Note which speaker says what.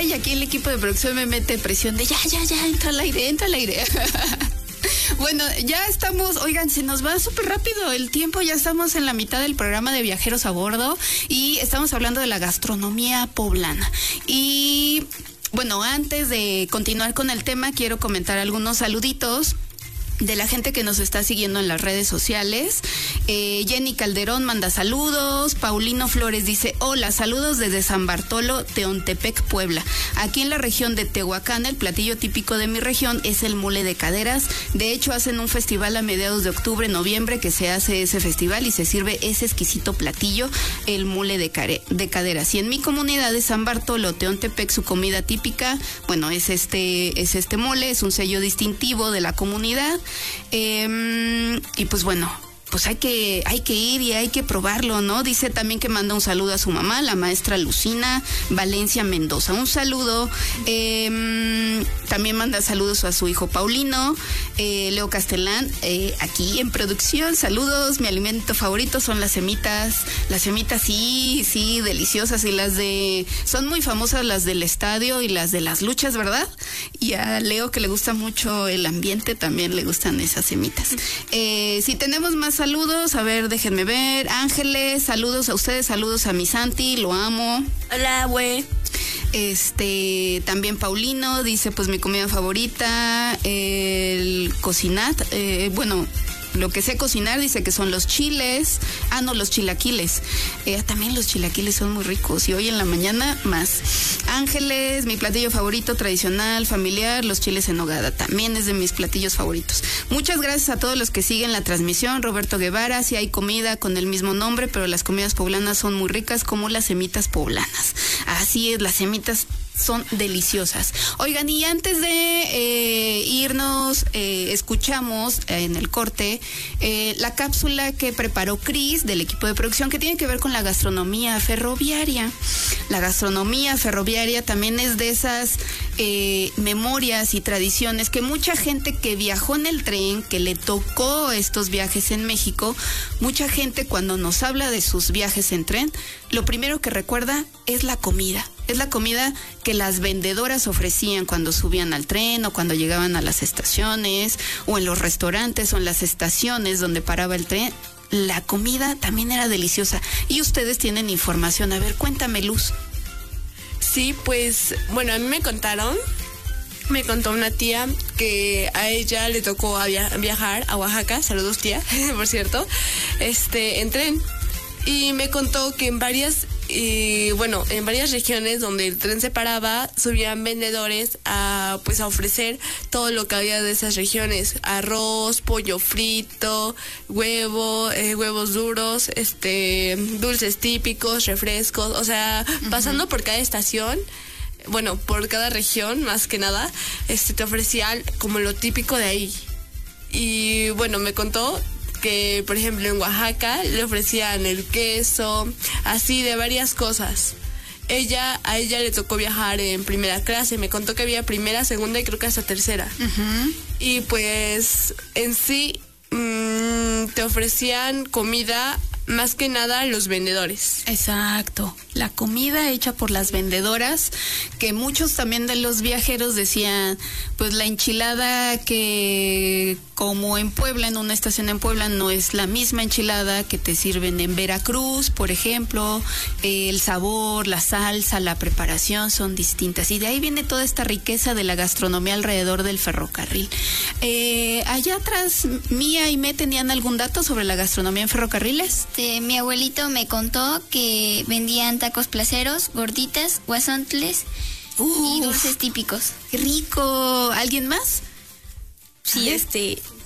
Speaker 1: Ay, aquí el equipo de producción me mete presión de ya, entra al aire. Bueno, ya estamos, oigan, se nos va súper rápido el tiempo, ya estamos en la mitad del programa de Viajeros a Bordo y estamos hablando de la gastronomía poblana. Y bueno, antes de continuar con el tema, quiero comentar algunos saluditos de la gente que nos está siguiendo en las redes sociales. Jenny Calderón manda saludos. Paulino Flores dice: hola, saludos desde San Bartolo, Teontepec, Puebla. Aquí en la región de Tehuacán, el platillo típico de mi región es el mole de caderas. De hecho, hacen un festival a mediados de octubre, noviembre, que se hace ese festival y se sirve ese exquisito platillo, el mole de caderas. Y en mi comunidad de San Bartolo, Teontepec, su comida típica, bueno, es este mole, es un sello distintivo de la comunidad. Y pues bueno, pues hay que ir y hay que probarlo, ¿no? Dice también que manda un saludo a su mamá, la maestra Lucina Valencia Mendoza. Un saludo. También manda saludos a su hijo Paulino. Leo Castellán, aquí en producción. Saludos. Mi alimento favorito son las semitas. Las semitas, sí, deliciosas. Y son muy famosas las del estadio y las de las luchas, ¿verdad? Y a Leo, que le gusta mucho el ambiente, también le gustan esas semitas. Si tenemos más saludos, a ver, déjenme ver. Ángeles, saludos a ustedes, saludos a mi Santi, lo amo.
Speaker 2: Hola, güey.
Speaker 1: También Paulino dice, pues mi comida favorita, el cocinat, lo que sé cocinar, dice que son los chiles. No, los chilaquiles. También los chilaquiles son muy ricos. Y hoy en la mañana más. Ángeles, mi platillo favorito, tradicional, familiar, los chiles en nogada. También es de mis platillos favoritos. Muchas gracias a todos los que siguen la transmisión. Roberto Guevara, sí hay comida con el mismo nombre, pero las comidas poblanas son muy ricas, como las semitas poblanas. Así es, las semitas son deliciosas. Oigan, y antes de irnos, escuchamos en el corte la cápsula que preparó Cris del equipo de producción, que tiene que ver con la gastronomía ferroviaria. La gastronomía ferroviaria también es de esas memorias y tradiciones que mucha gente que viajó en el tren, que le tocó estos viajes en México, mucha gente cuando nos habla de sus viajes en tren, lo primero que recuerda es la comida. Es la comida que las vendedoras ofrecían cuando subían al tren o cuando llegaban a las estaciones o en los restaurantes o en las estaciones donde paraba el tren. La comida también era deliciosa. Y ustedes tienen información. A ver, cuéntame, Luz.
Speaker 2: Sí, pues, bueno, a mí me contó una tía que a ella le tocó viajar a Oaxaca. Saludos, tía, por cierto, en tren. Y me contó que en varias regiones donde el tren se paraba, subían vendedores a ofrecer todo lo que había de esas regiones: arroz, pollo frito, huevos duros, dulces típicos, refrescos, o sea, pasando por cada estación. Bueno, por cada región, más que nada, te ofrecían como lo típico de ahí. Y bueno, me contó que, por ejemplo, en Oaxaca le ofrecían el queso, así de varias cosas. A ella le tocó viajar en primera clase. Me contó que había primera, segunda y creo que hasta tercera. Uh-huh. Y pues en sí te ofrecían comida, más que nada los vendedores.
Speaker 1: Exacto, la comida hecha por las vendedoras, que muchos también de los viajeros decían, pues la enchilada que como en Puebla, en una estación en Puebla, no es la misma enchilada que te sirven en Veracruz, por ejemplo. El sabor, la salsa, la preparación son distintas, y de ahí viene toda esta riqueza de la gastronomía alrededor del ferrocarril. Allá atrás, Mía y Me, ¿tenían algún dato sobre la gastronomía en ferrocarriles?
Speaker 3: Mi abuelito me contó que vendían tacos placeros, gorditas, guasontles y dulces típicos.
Speaker 1: ¡Qué rico! ¿Alguien más?
Speaker 3: Sí,